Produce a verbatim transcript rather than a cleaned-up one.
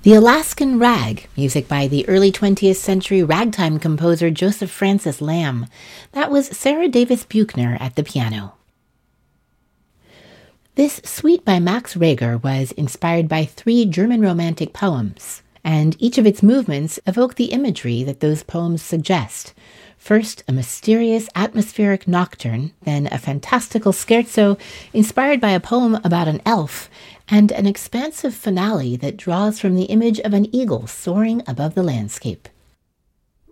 The Alaskan Rag, music by the early twentieth century ragtime composer Joseph Francis Lamb. That was Sarah Davis Buchner at the piano. This suite by Max Reger was inspired by three German Romantic poems, and each of its movements evoke the imagery that those poems suggest. First, a mysterious atmospheric nocturne, then a fantastical scherzo inspired by a poem about an elf, and an expansive finale that draws from the image of an eagle soaring above the landscape.